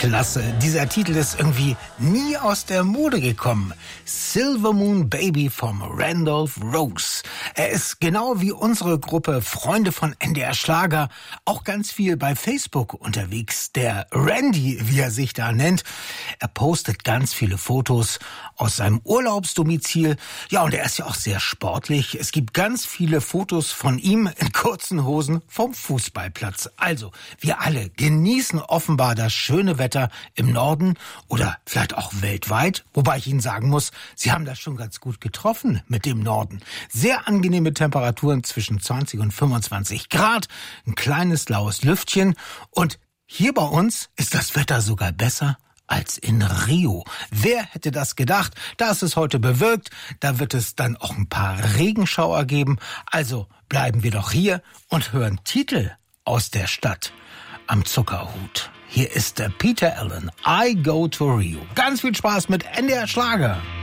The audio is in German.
klasse. Dieser Titel ist irgendwie nie aus der Mode gekommen. Silver Moon Baby vom Randolph Rose. Er ist genau wie unsere Gruppe Freunde von NDR Schlager auch ganz viel bei Facebook unterwegs. Der Randy, wie er sich da nennt, er postet ganz viele Fotos aus seinem Urlaubsdomizil. Ja, und er ist ja auch sehr sportlich. Es gibt ganz viele Fotos von ihm in kurzen Hosen vom Fußballplatz. Also, wir alle genießen offenbar das schöne Wetter im Norden oder vielleicht auch weltweit. Wobei ich Ihnen sagen muss, Sie haben das schon ganz gut getroffen mit dem Norden. Sehr angenehme Temperaturen zwischen 20 und 25 Grad, ein kleines laues Lüftchen. Und hier bei uns ist das Wetter sogar besser als in Rio. Wer hätte das gedacht? Da ist es heute bewölkt, da wird es dann auch ein paar Regenschauer geben. Also bleiben wir doch hier und hören Titel aus der Stadt am Zuckerhut. Hier ist der Peter Allen, I Go to Rio. Ganz viel Spaß mit NDR Schlager.